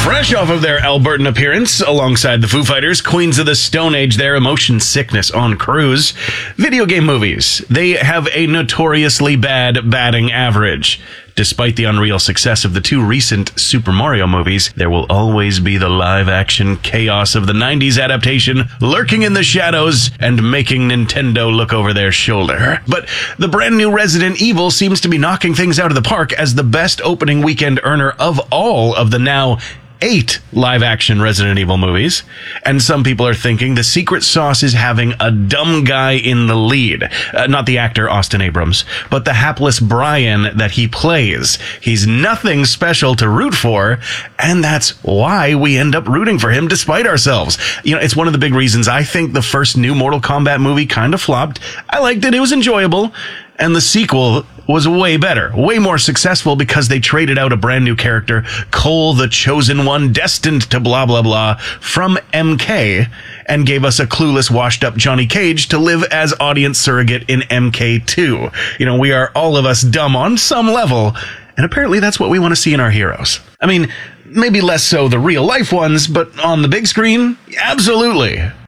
Fresh off of their Albertan appearance alongside the Foo Fighters, Queens of the Stone Age, their Emotion Sickness on Cruise. Video game movies, they have a notoriously bad batting average. Despite the unreal success of the two recent Super Mario movies, there will always be the live-action chaos of the 90s adaptation lurking in the shadows and making Nintendo look over their shoulder. But the brand new Resident Evil seems to be knocking things out of the park as the best opening weekend earner of all of the now 8 live-action Resident Evil movies, and some people are thinking the secret sauce is having a dumb guy in the lead. Not the actor Austin Abrams, but the hapless Brian that he plays. He's nothing special to root for, and that's why we end up rooting for him despite ourselves. You know, it's one of the big reasons I think the first new Mortal Kombat movie kind of flopped. I liked it, it was enjoyable, and the sequel was way better, way more successful because they traded out a brand new character, Cole the Chosen One, destined to blah blah blah, from MK, and gave us a clueless, washed up Johnny Cage to live as audience surrogate in MK2. You know, we are all of us dumb on some level, and apparently that's what we want to see in our heroes. I mean, maybe less so the real life ones, but on the big screen, absolutely.